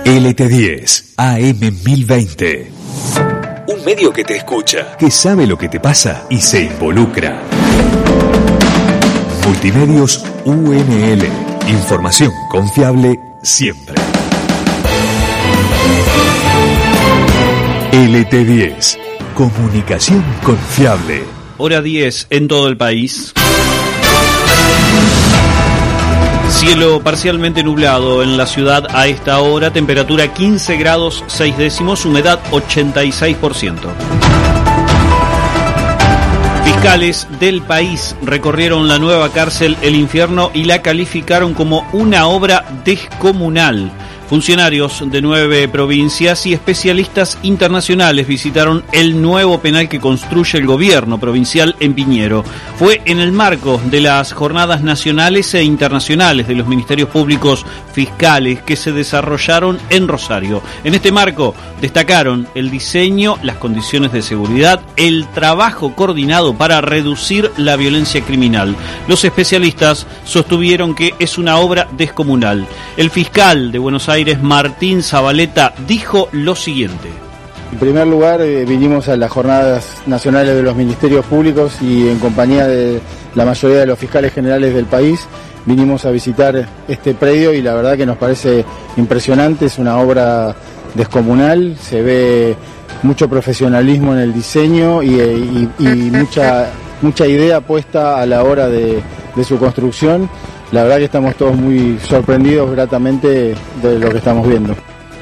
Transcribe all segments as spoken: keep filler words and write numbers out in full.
L T diez, A M mil veinte. Un medio que te escucha, que sabe lo que te pasa y se involucra. Multimedios U N L. Información confiable siempre. L T diez. Comunicación confiable. Hora diez en todo el país. Cielo parcialmente nublado en la ciudad a esta hora, temperatura quince grados seis décimos, humedad ochenta y seis por ciento. Fiscales del país recorrieron la nueva cárcel El Infierno y la calificaron como una obra descomunal. Funcionarios de nueve provincias y especialistas internacionales visitaron el nuevo penal que construye el gobierno provincial en Piñero. Fue en el marco de las jornadas nacionales e internacionales de los ministerios públicos fiscales que se desarrollaron en Rosario. En este marco destacaron el diseño, las condiciones de seguridad, el trabajo coordinado para reducir la violencia criminal. Los especialistas sostuvieron que es una obra descomunal. El fiscal de Buenos Aires, Martín Zabaleta, dijo lo siguiente. En primer lugar, eh, vinimos a las jornadas nacionales de los ministerios públicos y en compañía de la mayoría de los fiscales generales del país vinimos a visitar este predio y la verdad que nos parece impresionante, es una obra descomunal, se ve mucho profesionalismo en el diseño y, y, y mucha, mucha idea puesta a la hora de, de su construcción. La verdad que estamos todos muy sorprendidos gratamente de lo que estamos viendo.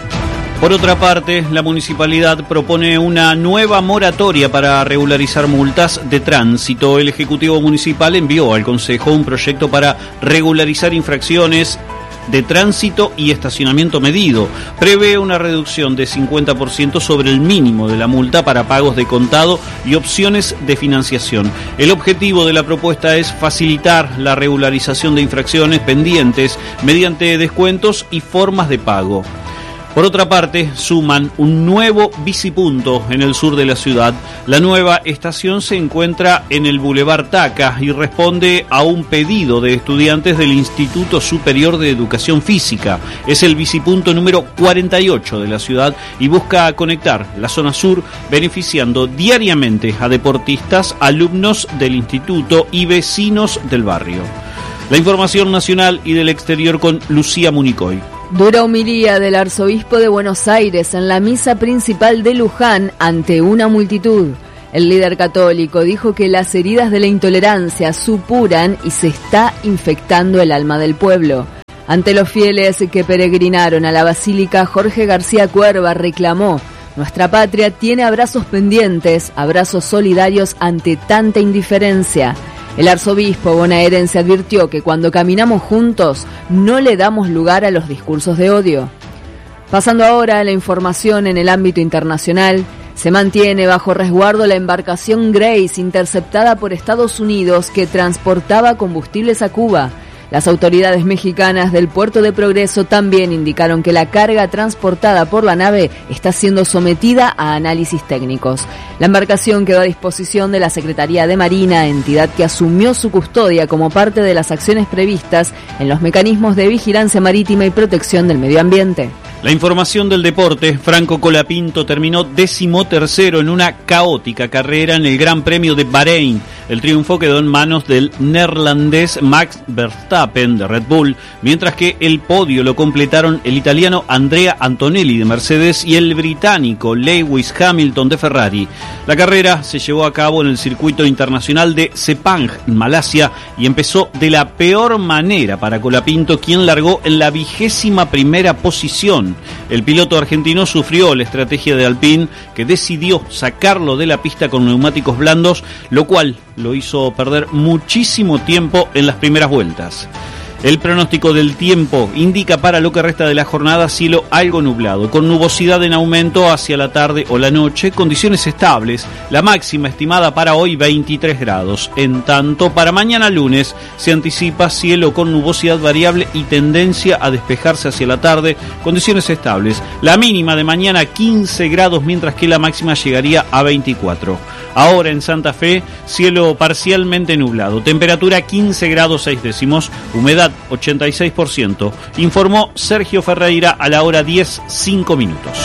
Por otra parte, la municipalidad propone una nueva moratoria para regularizar multas de tránsito. El Ejecutivo Municipal envió al Consejo un proyecto para regularizar infracciones de tránsito y estacionamiento medido. Prevé una reducción de cincuenta por ciento sobre el mínimo de la multa para pagos de contado y opciones de financiación. El objetivo de la propuesta es facilitar la regularización de infracciones pendientes mediante descuentos y formas de pago. Por otra parte, suman un nuevo bicipunto en el sur de la ciudad. La nueva estación se encuentra en el Boulevard Taca y responde a un pedido de estudiantes del Instituto Superior de Educación Física. Es el bicipunto número cuarenta y ocho de la ciudad y busca conectar la zona sur, beneficiando diariamente a deportistas, alumnos del instituto y vecinos del barrio. La información nacional y del exterior con Lucía Municoy. Dura homilía del arzobispo de Buenos Aires en la misa principal de Luján ante una multitud. El líder católico dijo que las heridas de la intolerancia supuran y se está infectando el alma del pueblo. Ante los fieles que peregrinaron a la basílica, Jorge García Cuerva reclamó: nuestra patria tiene abrazos pendientes, abrazos solidarios ante tanta indiferencia. El arzobispo bonaerense advirtió que cuando caminamos juntos no le damos lugar a los discursos de odio. Pasando ahora a la información en el ámbito internacional, se mantiene bajo resguardo la embarcación Grace interceptada por Estados Unidos que transportaba combustibles a Cuba. Las autoridades mexicanas del puerto de Progreso también indicaron que la carga transportada por la nave está siendo sometida a análisis técnicos. La embarcación quedó a disposición de la Secretaría de Marina, entidad que asumió su custodia como parte de las acciones previstas en los mecanismos de vigilancia marítima y protección del medio ambiente. La información del deporte. Franco Colapinto terminó decimotercero en una caótica carrera en el Gran Premio de Bahrein. El triunfo quedó en manos del neerlandés Max Verstappen de Red Bull, mientras que el podio lo completaron el italiano Andrea Antonelli de Mercedes y el británico Lewis Hamilton de Ferrari. La carrera se llevó a cabo en el circuito internacional de Sepang, en Malasia, y empezó de la peor manera para Colapinto, quien largó en la vigésima primera posición. El piloto argentino sufrió la estrategia de Alpine, que decidió sacarlo de la pista con neumáticos blandos, lo cual lo hizo perder muchísimo tiempo en las primeras vueltas. El pronóstico del tiempo indica para lo que resta de la jornada cielo algo nublado, con nubosidad en aumento hacia la tarde o la noche, condiciones estables, la máxima estimada para hoy veintitrés grados. En tanto, para mañana lunes se anticipa cielo con nubosidad variable y tendencia a despejarse hacia la tarde, condiciones estables. La mínima de mañana quince grados, mientras que la máxima llegaría a veinticuatro. Ahora en Santa Fe, cielo parcialmente nublado, temperatura quince grados seis décimos, humedad ochenta y seis por ciento. Informó Sergio Ferreira a la hora diez, cinco minutos.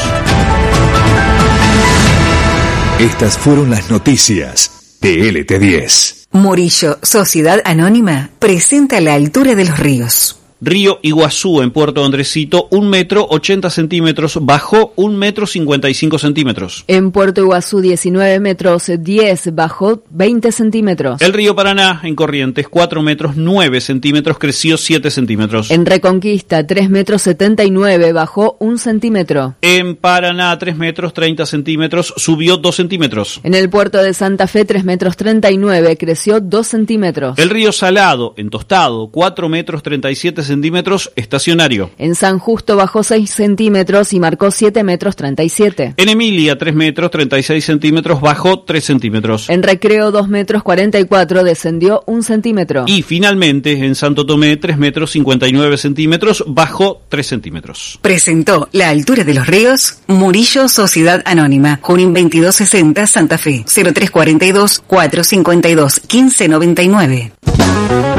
Estas fueron las noticias de L T diez. Morillo, Sociedad Anónima, presenta La Altura de los Ríos. Río Iguazú, en Puerto Andresito, un metro ochenta centímetros, bajó un metro cincuenta y cinco centímetros. En Puerto Iguazú, diecinueve metros diez, bajó veinte centímetros. El río Paraná, en Corrientes, cuatro metros nueve centímetros, creció siete centímetros. En Reconquista, tres metros setenta y nueve, bajó un centímetro. En Paraná, tres metros treinta centímetros, subió dos centímetros. En el puerto de Santa Fe, tres metros treinta y nueve, creció dos centímetros. El río Salado, en Tostado, cuatro metros treinta y siete centímetros, estacionario. En San Justo bajó seis centímetros y marcó siete metros treinta y siete. En Emilia, tres metros treinta y seis centímetros, bajó tres centímetros. En Recreo, dos metros cuarenta y cuatro, descendió un centímetro. Y finalmente, en Santo Tomé, tres metros cincuenta y nueve centímetros, bajó tres centímetros. Presentó La Altura de los Ríos, Murillo, Sociedad Anónima, Junín veintidós sesenta, Santa Fe, cero tres cuarenta y dos, cuatrocientos cincuenta y dos, quince noventa y nueve.